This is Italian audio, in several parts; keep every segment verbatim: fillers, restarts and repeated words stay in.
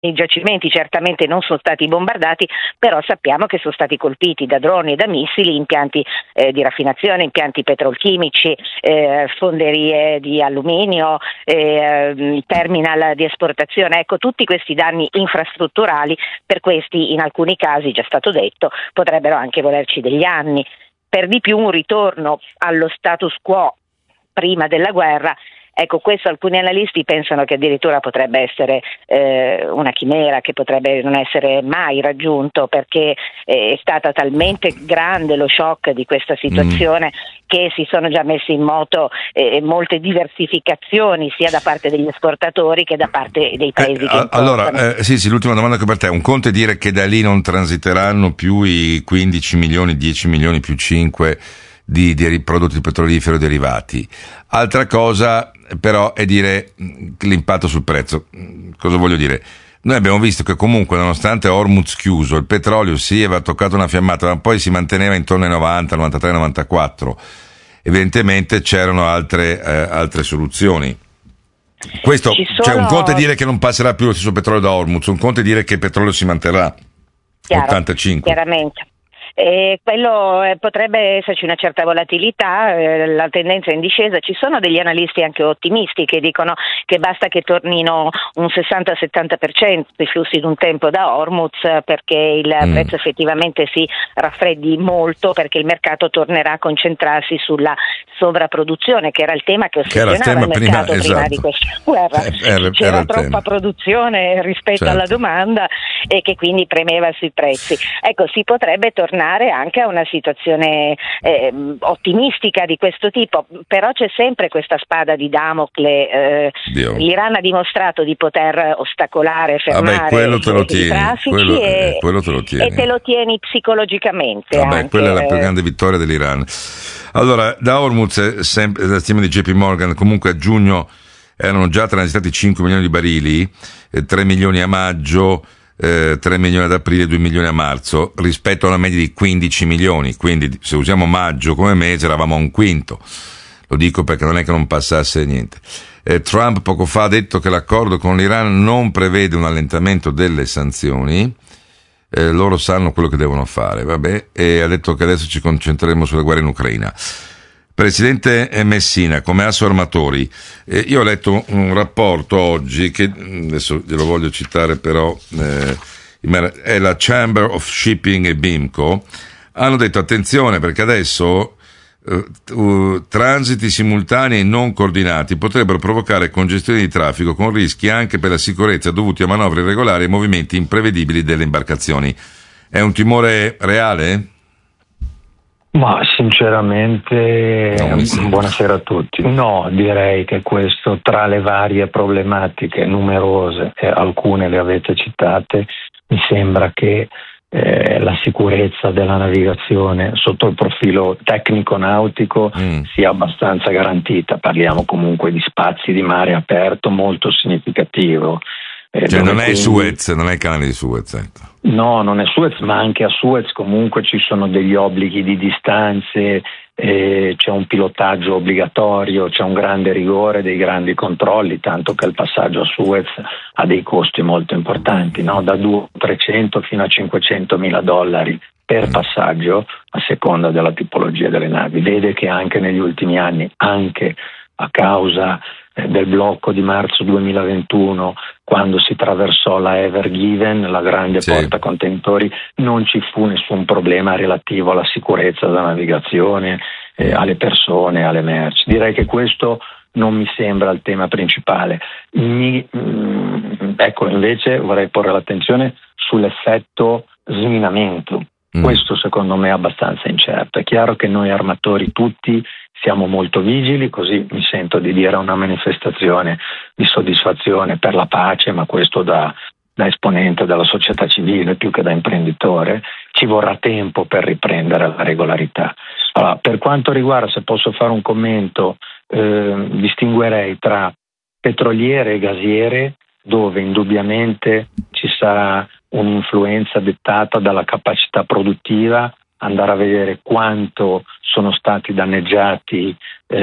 I giacimenti certamente non sono stati bombardati, però sappiamo che sono stati colpiti da droni e da missili impianti eh, di raffinazione, impianti petrolchimici, eh, fonderie di alluminio, eh, terminal di esportazione. Ecco, tutti questi danni infrastrutturali, per questi in alcuni casi, già stato detto, potrebbero anche volerci degli anni. Per di più un ritorno allo status quo prima della guerra. Ecco, questo alcuni analisti pensano che addirittura potrebbe essere eh, una chimera, che potrebbe non essere mai raggiunto, perché eh, è stata talmente grande lo shock di questa situazione mm. che si sono già messe in moto eh, molte diversificazioni sia da parte degli esportatori che da parte dei paesi eh, che importano. Allora, eh, sì, sì, l'ultima domanda che per te. Un conto è dire che da lì non transiteranno più i quindici milioni, dieci milioni più cinque di, di prodotti petroliferi derivati. Altra cosa però è dire l'impatto sul prezzo. Cosa voglio dire? Noi abbiamo visto che comunque, nonostante Hormuz chiuso, il petrolio sì aveva toccato una fiammata, ma poi si manteneva intorno ai novanta, novantatré, novantaquattro. Evidentemente c'erano altre, eh, altre soluzioni. Questo, sono... cioè un conto è dire che non passerà più lo stesso petrolio da Hormuz, un conto è dire che il petrolio si manterrà. Chiaro, ottantacinque. Chiaramente. E quello eh, potrebbe esserci una certa volatilità, eh, la tendenza è in discesa. Ci sono degli analisti anche ottimisti che dicono che basta che tornino un sessanta settanta per cento dei flussi di un tempo da Hormuz perché il mm. prezzo effettivamente si raffreddi molto, perché il mercato tornerà a concentrarsi sulla sovrapproduzione, che era il tema che ossessionava il mercato prima, prima esatto. di questa guerra. Eh, era, C'era era troppa tema. produzione rispetto certo. alla domanda e che quindi premeva sui prezzi. Ecco, si potrebbe tornare anche a una situazione eh, ottimistica di questo tipo, però c'è sempre questa spada di Damocle. Eh, L'Iran ha dimostrato di poter ostacolare, fermare Vabbè, quello te lo tieni, i traffici quello, e, eh, quello te lo tieni. e te lo tieni psicologicamente. Vabbè, anche. quella è la più grande vittoria dell'Iran. Allora, da Hormuz, sempre la stima di J P Morgan, comunque a giugno erano già transitati cinque milioni di barili, eh, tre milioni a maggio, Eh, tre milioni ad aprile, due milioni a marzo, rispetto a una media di quindici milioni, quindi se usiamo maggio come mese eravamo a un quinto. Lo dico perché non è che non passasse niente. Eh, Trump poco fa ha detto che l'accordo con l'Iran non prevede un allentamento delle sanzioni, eh, loro sanno quello che devono fare, vabbè, e ha detto che adesso ci concentreremo sulla guerra in Ucraina. Presidente Messina, come Asso Armatori, eh, io ho letto un rapporto oggi che adesso glielo voglio citare, però eh, è la Chamber of Shipping e BIMCO, hanno detto attenzione perché adesso eh, uh, transiti simultanei e non coordinati potrebbero provocare congestione di traffico con rischi anche per la sicurezza dovuti a manovre irregolari e movimenti imprevedibili delle imbarcazioni. È un timore reale? Ma sinceramente, no, buonasera a tutti. No, direi che questo, tra le varie problematiche numerose, e alcune le avete citate, mi sembra che eh, la sicurezza della navigazione sotto il profilo tecnico-nautico mm. sia abbastanza garantita. Parliamo comunque di spazi di mare aperto molto significativo. Eh, cioè non è quindi... Suez, non è il canale di Suez, ecco. No, non è Suez, ma anche a Suez comunque ci sono degli obblighi di distanze, eh, c'è un pilotaggio obbligatorio, c'è un grande rigore, dei grandi controlli, tanto che il passaggio a Suez ha dei costi molto importanti, no? Da duecento fino a cinquecentomila dollari per passaggio, a seconda della tipologia delle navi. Vede che anche negli ultimi anni, anche a causa del blocco di marzo duemilaventuno, quando si traversò la Ever Given, la grande sì. porta contenitori, non ci fu nessun problema relativo alla sicurezza della navigazione, eh, alle persone, alle merci. Direi che questo non mi sembra il tema principale. Mi, mh, ecco, invece vorrei porre l'attenzione sull'effetto sminamento. Mm. Questo secondo me è abbastanza incerto. È chiaro che noi armatori tutti siamo molto vigili, così mi sento di dire una manifestazione di soddisfazione per la pace, ma questo da, da esponente della società civile più che da imprenditore. Ci vorrà tempo per riprendere la regolarità. Allora, per quanto riguarda, se posso fare un commento, eh, distinguerei tra petroliere e gasiere, dove indubbiamente ci sarà un'influenza dettata dalla capacità produttiva andare a vedere quanto sono stati danneggiati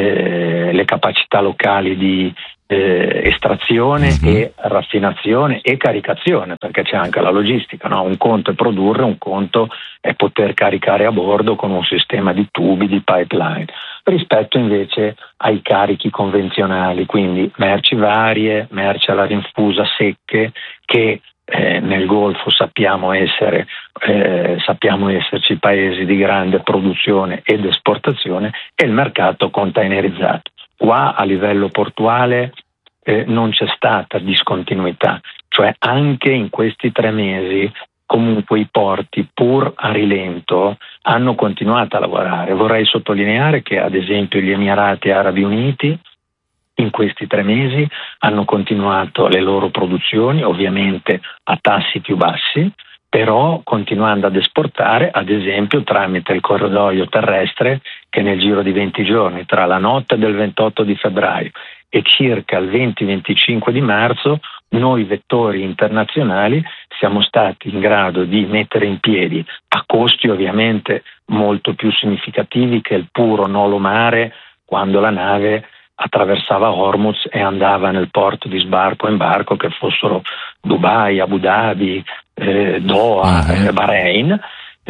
eh, le capacità locali di eh, estrazione mm-hmm. e raffinazione e caricazione, perché c'è anche la logistica, no? Un conto è produrre, un conto è poter caricare a bordo con un sistema di tubi, di pipeline, rispetto invece ai carichi convenzionali, quindi merci varie, merci alla rinfusa secche, che Eh, nel Golfo sappiamo essere eh, sappiamo esserci paesi di grande produzione ed esportazione, e il mercato containerizzato. Qua a livello portuale eh, non c'è stata discontinuità, cioè anche in questi tre mesi comunque i porti, pur a rilento, hanno continuato a lavorare. Vorrei sottolineare che ad esempio gli Emirati Arabi Uniti in questi tre mesi hanno continuato le loro produzioni, ovviamente a tassi più bassi, però continuando ad esportare, ad esempio tramite il corridoio terrestre, che nel giro di venti giorni, tra la notte del ventotto di febbraio e circa il venti venticinque di marzo, noi vettori internazionali siamo stati in grado di mettere in piedi, a costi ovviamente molto più significativi che il puro nolo mare, quando la nave attraversava Hormuz e andava nel porto di sbarco e imbarco, che fossero Dubai, Abu Dhabi, eh, Doha, uh-huh. eh, Bahrain,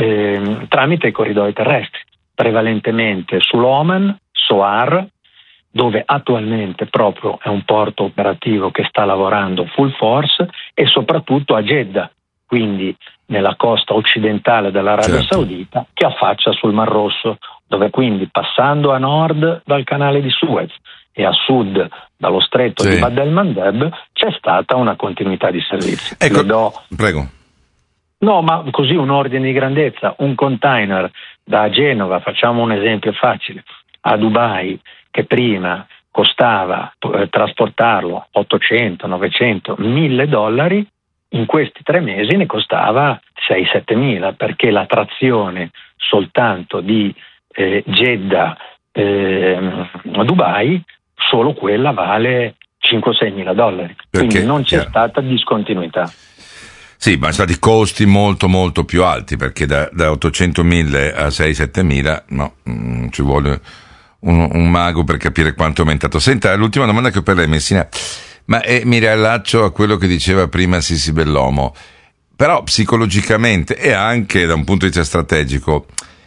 eh, tramite i corridoi terrestri, prevalentemente sull'Oman, Soar, dove attualmente proprio è un porto operativo che sta lavorando full force, e soprattutto a Jeddah, quindi nella costa occidentale dell'Arabia certo. Saudita, che affaccia sul Mar Rosso, dove quindi passando a nord dal canale di Suez e a sud dallo stretto sì. di Bab el-Mandeb c'è stata una continuità di servizi. Ecco, do... prego. No, ma così un ordine di grandezza, un container da Genova, facciamo un esempio facile, a Dubai, che prima costava eh, trasportarlo ottocento, novecento, mille dollari, in questi tre mesi ne costava sei sette mila, perché la trazione soltanto di eh, Jeddah eh, a Dubai, solo quella vale cinque sei mila dollari, perché, quindi non c'è chiaro. stata discontinuità. Sì, ma sono stati costi molto molto più alti, perché da, da ottocentomila a sei sette mila no, mh, ci vuole un, un mago per capire quanto è aumentato. Senta, l'ultima domanda che ho per lei, Messina, ma eh, mi riallaccio a quello che diceva prima Sissi Bellomo, però psicologicamente e anche da un punto di vista strategico,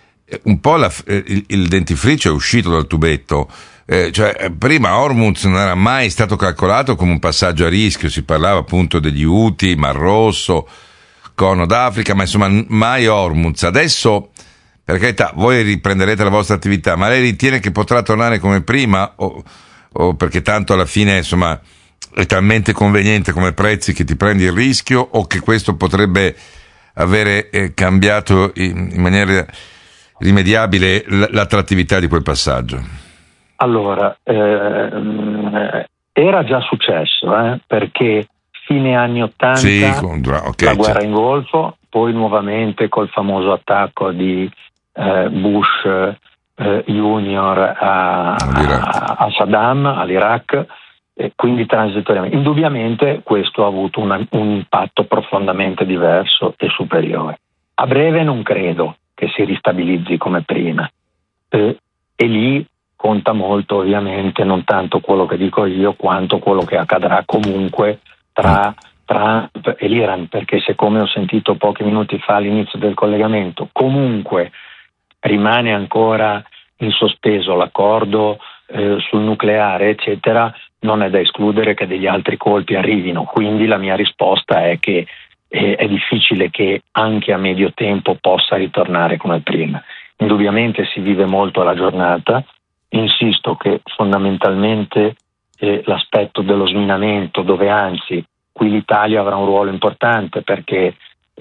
un po' la, il, il dentifricio è uscito dal tubetto. Eh, cioè, prima Hormuz non era mai stato calcolato come un passaggio a rischio, si parlava appunto degli Houthi, Mar Rosso, Corno d'Africa, ma insomma mai Hormuz. Adesso, per carità, voi riprenderete la vostra attività, ma lei ritiene che potrà tornare come prima, o, o perché tanto alla fine insomma è talmente conveniente come prezzi che ti prendi il rischio, o che questo potrebbe avere eh, cambiato in, in maniera irrimediabile l'attrattività di quel passaggio? Allora, eh, era già successo, eh, perché fine anni ottanta sì, okay, la guerra certo. in Golfo, poi nuovamente col famoso attacco di eh, Bush eh, Junior a, a, a Saddam, all'Iraq, e quindi transitoriamente. Indubbiamente questo ha avuto una, un impatto profondamente diverso e superiore. A breve non credo che si ristabilizzi come prima, eh, e lì conta molto ovviamente non tanto quello che dico io quanto quello che accadrà comunque tra Trump e l'Iran, perché se, come ho sentito pochi minuti fa all'inizio del collegamento, comunque rimane ancora in sospeso l'accordo eh, sul nucleare eccetera, non è da escludere che degli altri colpi arrivino. Quindi la mia risposta è che eh, è difficile che anche a medio tempo possa ritornare come prima. Indubbiamente si vive molto la giornata. Insisto che fondamentalmente eh, l'aspetto dello sminamento, dove anzi qui l'Italia avrà un ruolo importante, perché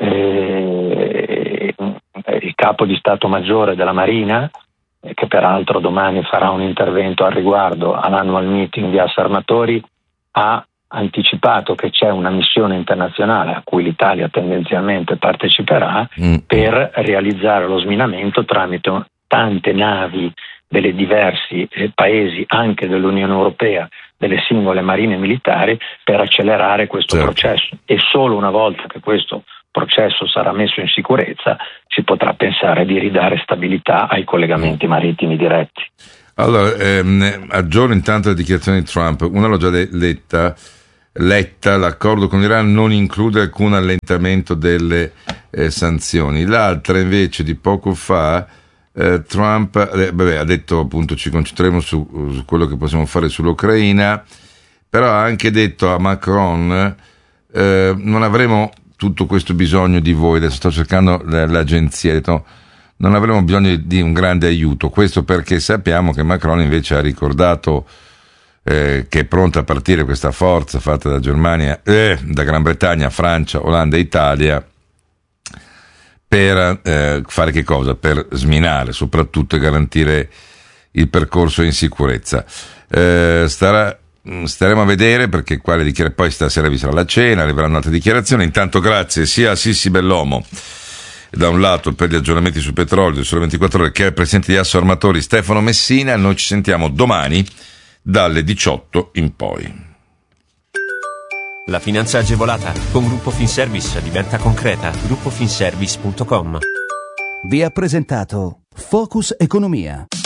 eh, il capo di Stato Maggiore della Marina, eh, che peraltro domani farà un intervento al riguardo all'annual meeting di Assarmatori, ha anticipato che c'è una missione internazionale a cui l'Italia tendenzialmente parteciperà mm. per realizzare lo sminamento tramite tante navi delle diversi eh, paesi, anche dell'Unione Europea, delle singole marine militari, per accelerare questo certo. processo. E solo una volta che questo processo sarà messo in sicurezza, si potrà pensare di ridare stabilità ai collegamenti marittimi diretti. Allora, ehm, aggiorno intanto le dichiarazioni di Trump. Una l'ho già letta, letta, l'accordo con l'Iran non include alcun allentamento delle eh, sanzioni. L'altra invece di poco fa, eh, Trump eh, vabbè, ha detto appunto ci concentreremo su, su quello che possiamo fare sull'Ucraina, però ha anche detto a Macron eh, non avremo tutto questo bisogno di voi, adesso sto cercando l'agenzia, ha detto non avremo bisogno di un grande aiuto, questo perché sappiamo che Macron invece ha ricordato eh, che è pronta a partire questa forza fatta da Germania, eh, da Gran Bretagna, Francia, Olanda e Italia per eh, fare che cosa? Per sminare soprattutto e garantire il percorso in sicurezza. Eh, starà Staremo a vedere perché qua le dichiarazioni, poi stasera vi sarà la cena, arriveranno altre dichiarazioni. Intanto grazie sia a Sissi Bellomo da un lato per gli aggiornamenti sul petrolio del Sole ventiquattro Ore che al presidente di Assoarmatori Stefano Messina. Noi ci sentiamo domani dalle diciotto in poi. La finanza agevolata con Gruppo Finservice diventa concreta. gruppo finservice punto com Vi ha presentato Focus Economia.